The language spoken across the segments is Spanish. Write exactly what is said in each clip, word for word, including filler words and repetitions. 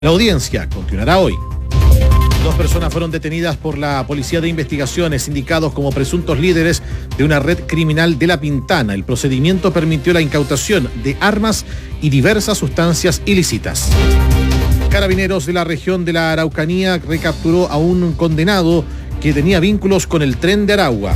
La audiencia continuará hoy. Dos personas fueron detenidas por la Policía de Investigaciones, indicados como presuntos líderes de una red criminal de La Pintana. El procedimiento permitió la incautación de armas y diversas sustancias ilícitas. Carabineros de la región de la Araucanía recapturó a un condenado que tenía vínculos con el Tren de Aragua.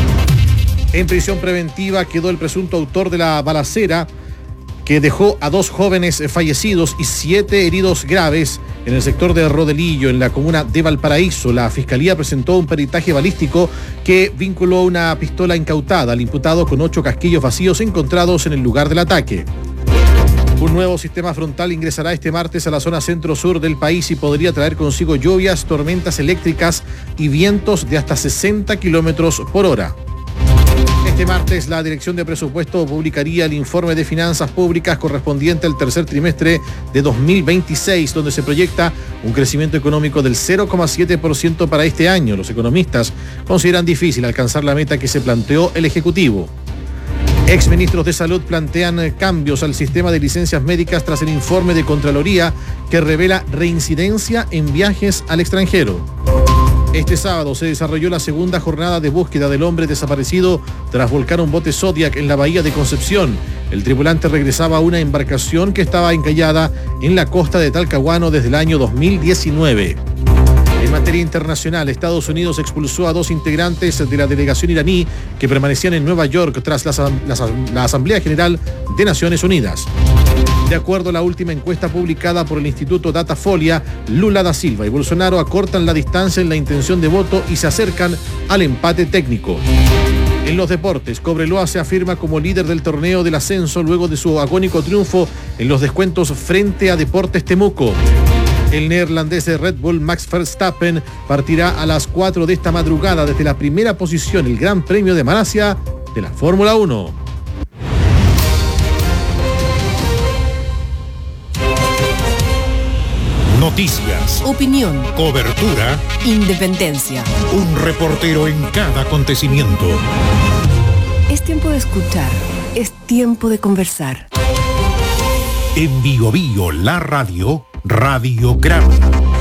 En prisión preventiva quedó el presunto autor de la balacera que dejó a dos jóvenes fallecidos y siete heridos graves en el sector de Rodelillo, en la comuna de Valparaíso. La Fiscalía presentó un peritaje balístico que vinculó una pistola incautada al imputado con ocho casquillos vacíos encontrados en el lugar del ataque. Un nuevo sistema frontal ingresará este martes a la zona centro-sur del país y podría traer consigo lluvias, tormentas eléctricas y vientos de hasta sesenta kilómetros por hora. Este martes, la Dirección de Presupuesto publicaría el informe de finanzas públicas correspondiente al tercer trimestre de dos mil veintiséis, donde se proyecta un crecimiento económico del cero coma siete por ciento para este año. Los economistas consideran difícil alcanzar la meta que se planteó el Ejecutivo. Exministros de Salud plantean cambios al sistema de licencias médicas tras el informe de Contraloría que revela reincidencia en viajes al extranjero. Este sábado se desarrolló la segunda jornada de búsqueda del hombre desaparecido tras volcar un bote Zodiac en la bahía de Concepción. El tripulante regresaba a una embarcación que estaba encallada en la costa de Talcahuano desde el año dos mil diecinueve. En materia internacional, Estados Unidos expulsó a dos integrantes de la delegación iraní que permanecían en Nueva York tras la, la, la Asamblea General de Naciones Unidas. De acuerdo a la última encuesta publicada por el Instituto Datafolia, Lula da Silva y Bolsonaro acortan la distancia en la intención de voto y se acercan al empate técnico. En los deportes, Cobreloa se afirma como líder del torneo del ascenso luego de su agónico triunfo en los descuentos frente a Deportes Temuco. El neerlandés de Red Bull Max Verstappen partirá a las cuatro de esta madrugada desde la primera posición, el Gran Premio de Malasia de la Fórmula uno. Noticias, opinión, cobertura, independencia. Un reportero en cada acontecimiento. Es tiempo de escuchar, es tiempo de conversar. En Bio Bio, la radio, Radiograma.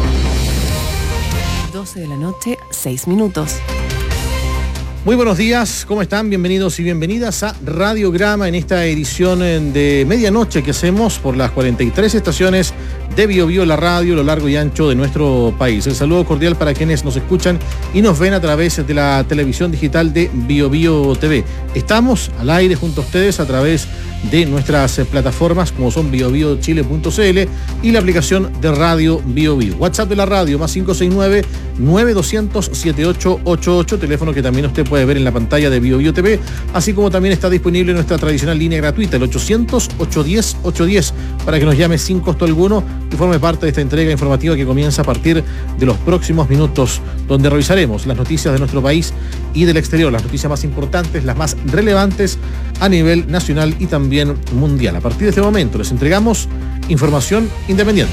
doce de la noche, seis minutos. Muy buenos días, ¿cómo están? Bienvenidos y bienvenidas a Radiograma en esta edición de medianoche que hacemos por las cuarenta y tres estaciones de Bio Bio, la radio, a lo largo y ancho de nuestro país. El saludo cordial para quienes nos escuchan y nos ven a través de la televisión digital de Bio Bio T V. Estamos al aire junto a ustedes a través de nuestras plataformas como son bio bio chile punto c l y la aplicación de Radio Bio Bio. WhatsApp de la radio más cinco seis nueve, nueve dos cero cero, siete ocho ocho ocho, teléfono que también usted puede ver en la pantalla de Bio Bio T V, así como también está disponible nuestra tradicional línea gratuita, el ochocientos, ochocientos diez, ochocientos diez, para que nos llame sin costo alguno y forme parte de esta entrega informativa que comienza a partir de los próximos minutos, donde revisaremos las noticias de nuestro país y del exterior, las noticias más importantes, las más relevantes a nivel nacional y también mundial. A partir de este momento les entregamos información independiente.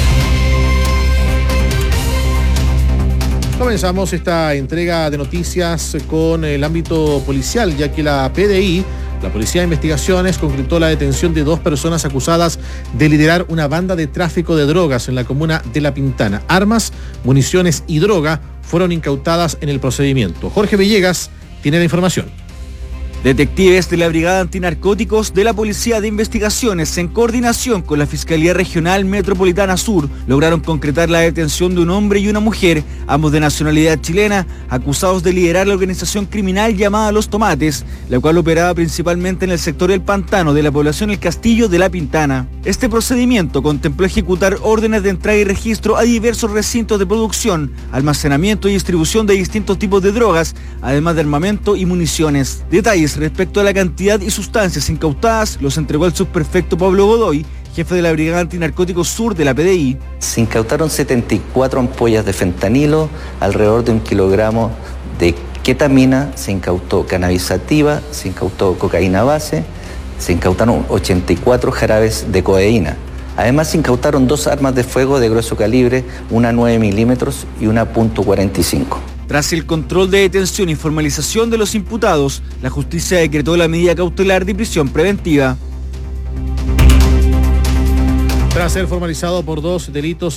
Comenzamos esta entrega de noticias con el ámbito policial, ya que la P D I, la Policía de Investigaciones, concretó la detención de dos personas acusadas de liderar una banda de tráfico de drogas en la comuna de La Pintana. Armas, municiones y droga fueron incautadas en el procedimiento. Jorge Villegas tiene la información. Detectives de la Brigada Antinarcóticos de la Policía de Investigaciones, en coordinación con la Fiscalía Regional Metropolitana Sur, lograron concretar la detención de un hombre y una mujer, ambos de nacionalidad chilena, acusados de liderar la organización criminal llamada Los Tomates, la cual operaba principalmente en el sector del Pantano de la población El Castillo de La Pintana. Este procedimiento contempló ejecutar órdenes de entrada y registro a diversos recintos de producción, almacenamiento y distribución de distintos tipos de drogas, además de armamento y municiones. Detalles respecto a la cantidad y sustancias incautadas los entregó el subprefecto Pablo Godoy, jefe de la Brigada Antinarcóticos Sur de la P D I. Se incautaron setenta y cuatro ampollas de fentanilo, alrededor de un kilogramo de ketamina, se incautó cannabis sativa, se incautó cocaína base, se incautaron ochenta y cuatro jarabes de codeína. Además se incautaron dos armas de fuego de grueso calibre, una nueve milímetros y una punto cuarenta y cinco. Tras el control de detención y formalización de los imputados, la justicia decretó la medida cautelar de prisión preventiva. Tras ser formalizado por dos delitos